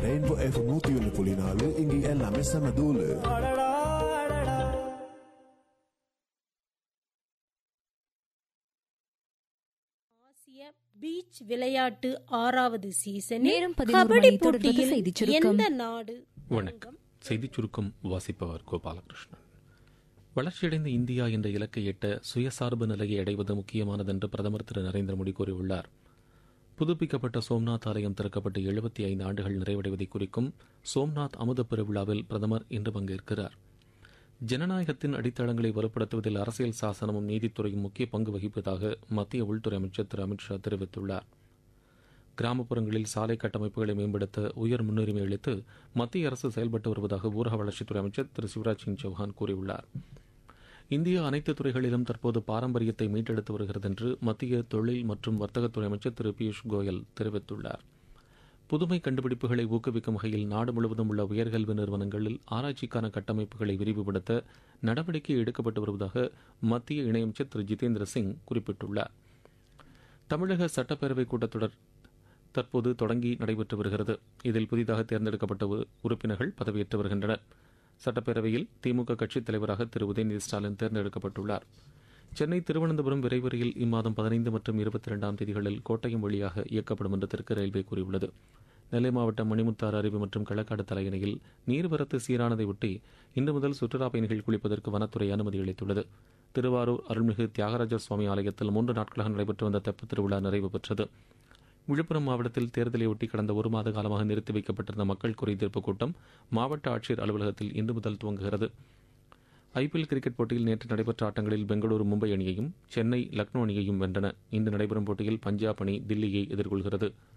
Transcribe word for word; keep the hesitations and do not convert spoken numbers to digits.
Rainbow FM நூத்தி ஒன்று புள்ளி நாலு, இங்க எல்லாமே செம தூளு. ஆசிய பீச் விளையாட்டு ஆறாவது சீசனில் நேரம் கபடி பதினோரு மணி. தொடர்வது செய்திச் போட்டியில் சுருக்கம். எந்த நாடு? வணக்கம். செய்திச் சுருக்கம் வாசிப்பவர் கோபாலகிருஷ்ணன். வளர்ச்சியடைந்த இந்தியா என்ற இலக்கை எட்ட சுயசார்பு நிலையை அடைவது முக்கியமானது என்று பிரதமர் திரு நரேந்திர மோடி கூறியுள்ளார். புதுப்பிக்கப்பட்ட சோம்நாத் ஆலயம் திறக்கப்பட்டு எழுபத்தி ஐந்து ஆண்டுகள் நிறைவடைவதை குறிக்கும் சோம்நாத் அமுத பெருவிழாவில் பிரதமர் இன்று பங்கேற்கிறார். ஜனநாயகத்தின் அடித்தளங்களை வலுப்படுத்துவதில் அரசியல் சாசனமும் நீதித்துறையும் முக்கிய பங்கு வகிப்பதாக மத்திய உள்துறை அமைச்சர் திரு அமித்ஷா தெரிவித்துள்ளார். கிராமப்புறங்களில் சாலை கட்டமைப்புகளை மேம்படுத்த உயர் முன்னுரிமை அளித்து மத்திய அரசு செயல்பட்டு வருவதாக ஊரக வளர்ச்சித்துறை அமைச்சர் திரு சிவராஜ் சிங் சௌஹான் கூறியுள்ளார். இந்தியா அனைத்து துறைகளிலும் தற்போது பாரம்பரியத்தை மீட்டெடுத்து வருகிறது என்று மத்திய தொழில் மற்றும் வர்த்தகத்துறை அமைச்சர் திரு பியூஷ் கோயல் தெரிவித்துள்ளார். புதுமை கண்டுபிடிப்புகளை ஊக்குவிக்கும் வகையில் நாடு முழுவதும் உள்ள உயர்கல்வி நிறுவனங்களில் ஆராய்ச்சிக்கான கட்டமைப்புகளை விரிவுபடுத்த நடவடிக்கை எடுக்கப்பட்டு வருவதாக மத்திய இணையமைச்சர் திரு ஜிதேந்திர சிங் குறிப்பிட்டுள்ளார். தமிழக சட்டப்பேரவைக் கூட்டத்தொடர் தற்போது தொடங்கி நடைபெற்று வருகிறது. இதில் புதிதாக தேர்ந்தெடுக்கப்பட்ட உறுப்பினர்கள் பதவியேற்று வருகின்றனர். சட்டப்பேரவையில் திமுக கட்சித் தலைவராக திரு உதயநிதி ஸ்டாலின் தேர்ந்தெடுக்கப்பட்டுள்ளார். சென்னை திருவனந்தபுரம் விரைவு ரயில் இம்மாதம் பதினைந்து மற்றும் இருபத்தி இரண்டாம் தேதிகளில் கோட்டயம் வழியாக இயக்கப்படும் என்று தெற்கு ரயில்வே கூறியுள்ளது. நெல்லை மாவட்டம் மணிமுத்தாறு அருவி மற்றும் களக்காடு தலையணையில் நீர்வரத்து சீரானதை ஒட்டி இன்று முதல் சுற்றுலாப் பயணிகள் குளிப்பதற்கு வனத்துறை அனுமதி அளித்துள்ளது. திருவாரூர் அருள்மிகு தியாகராஜர் சுவாமி ஆலயத்தில் மூன்று நாட்களாக நடைபெற்று வந்த தெப்பத் திருவிழா நிறைவு பெற்றது. விழுப்புரம் மாவட்டத்தில் தேர்தலையொட்டி கடந்த ஒரு மாத காலமாக நிறுத்தி வைக்கப்பட்டிருந்த மக்கள் குறைதீர்ப்பு கூட்டம் மாவட்ட ஆட்சியர் அலுவலகத்தில் இன்று முதல் துவங்குகிறது. ஐபிஎல் கிரிக்கெட் போட்டியில் நேற்று நடைபெற்ற ஆட்டங்களில் பெங்களூரு மும்பை அணியையும் சென்னை லக்னோ அணியையும் வென்றன. இன்று நடைபெறும் போட்டியில் பஞ்சாப் அணி தில்லியை எதிர்கொள்கிறது.